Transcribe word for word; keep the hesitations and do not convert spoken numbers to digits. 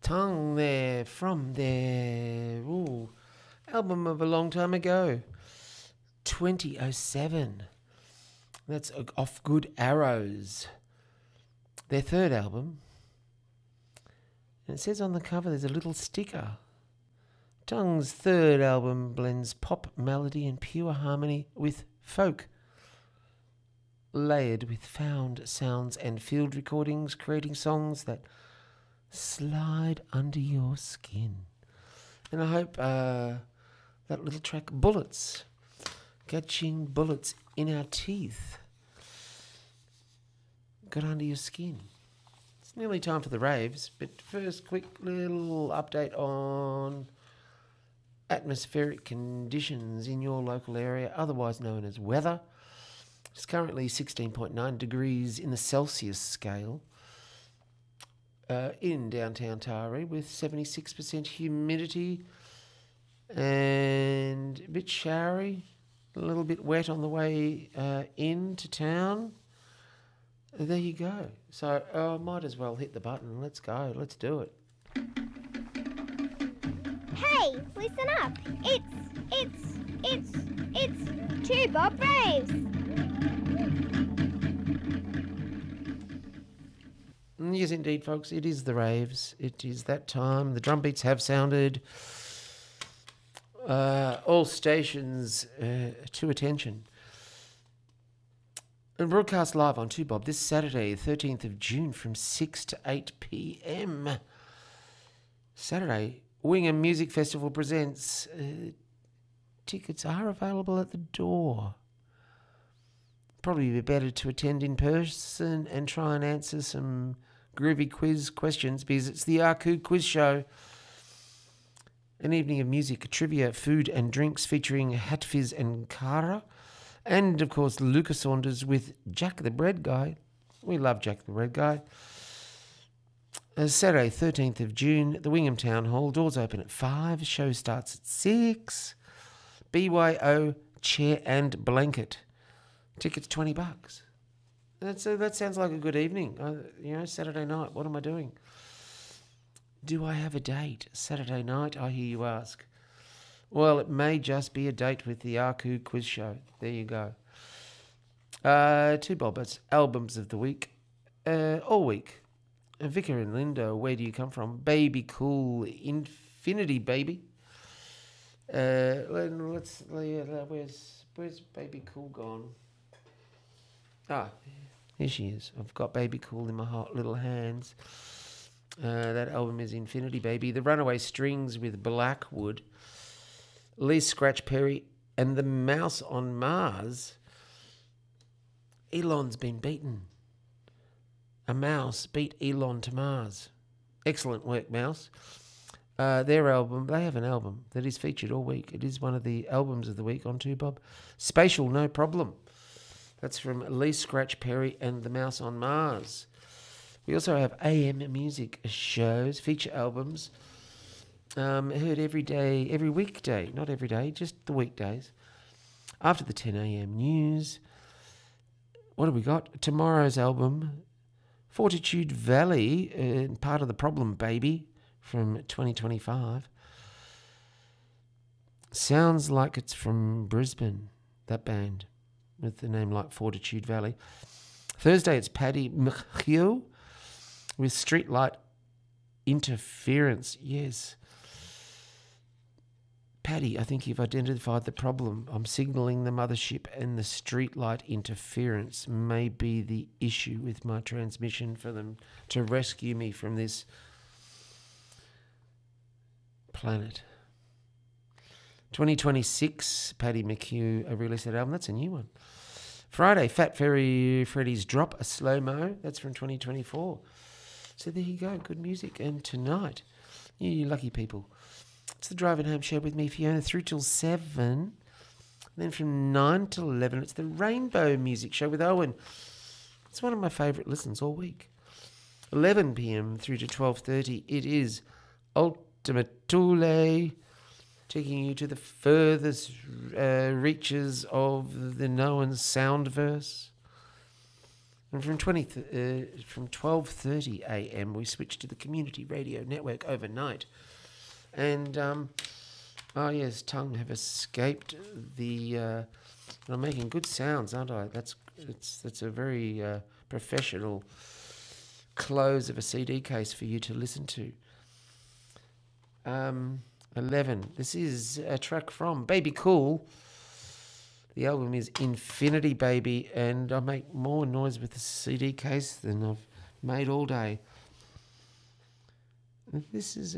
Tongue there from their ooh, album of a long time ago, twenty oh seven. That's Off Good Arrows, their third album. And it says on the cover there's a little sticker. Tongue's third album blends pop melody and pure harmony with folk, layered with found sounds and field recordings, creating songs that slide under your skin. And I hope uh, that little track, Bullets, catching bullets in our teeth, got under your skin. It's nearly time for the raves, but first, quick little update on atmospheric conditions in your local area, otherwise known as weather. It's currently sixteen point nine degrees in the Celsius scale uh, in downtown Taree, with seventy-six percent humidity and a bit showery, a little bit wet on the way uh, into town. There you go. So I uh, might as well hit the button. Let's go. Let's do it. Hey, listen up. It's, it's, it's, it's Two Bob Raves. Yes, indeed, folks. It is the raves. It is that time. The drum beats have sounded. Uh, all stations uh, to attention. And broadcast live on two Bob this Saturday, thirteenth of June, from six to eight p.m. Saturday, Wingham Music Festival presents. Uh, tickets are available at the door. Probably be better to attend in person and try and answer some groovy quiz questions, because it's the Arku Quiz Show. An evening of music, trivia, food and drinks featuring Hatfiz and Cara. And, of course, Lucas Saunders with Jack the Bread Guy. We love Jack the Bread Guy. Uh, Saturday, thirteenth of June, the Wingham Town Hall. Doors open at five. Show starts at six. B Y O chair and blanket. Tickets twenty bucks. That's a, that sounds like a good evening. Uh, you know, Saturday night. What am I doing? Do I have a date? Saturday night, I hear you ask. Well, it may just be a date with the Arku Quiz Show. There you go. Uh, two Bob, it's albums of the week. Uh, all week. Vicar and Linda, Where Do You Come From? Baby Cool, Infinity Baby. Uh, let's, where's, where's Baby Cool gone? Ah, here she is. I've got Baby Cool in my hot little hands. Uh, that album is Infinity Baby. The Runaway Strings with Blackwood. Lee Scratch Perry and the Mouse on Mars. Elon's been beaten. A mouse beat Elon to Mars. Excellent work, Mouse. Uh, their album, they have an album that is featured all week. It is one of the albums of the week on two Bob. Spatial No Problem. That's from Lee Scratch Perry and the Mouse on Mars. We also have A M music shows, feature albums. Um, heard every day, every weekday, not every day, just the weekdays. After the ten a.m. news. What have we got? Tomorrow's album, Fortitude Valley, uh, part of the Problem Baby, from twenty twenty-five. Sounds like it's from Brisbane, that band, with the name like Fortitude Valley. Thursday, it's Paddy McHugh with Streetlight Interference. Yes. Paddy, I think you've identified the problem. I'm signalling the mothership, and the streetlight interference may be the issue with my transmission for them to rescue me from this planet. twenty twenty-six, Paddy McHugh, a release that album. That's a new one. Friday, Fat Fairy Freddy's Drop a Slow-Mo. That's from twenty twenty-four. So there you go, good music. And tonight, you lucky people, it's the Driving Home Show with me, Fiona, through till seven. And then from nine till eleven, it's the Rainbow Music Show with Owen. It's one of my favourite listens all week. eleven p.m. through to twelve thirty, it is Ultima Thule, taking you to the furthest uh, reaches of the known Soundverse. And from twenty th- uh, from twelve thirty a m we switched to the community radio network overnight, and um, oh yes, tongue have escaped the. Uh, I'm making good sounds, aren't I? That's it's that's a very uh, professional close of a C D case for you to listen to. Um, eleven. This is a track from Baby Cool. The album is Infinity Baby, and I make more noise with the C D case than I've made all day. This is a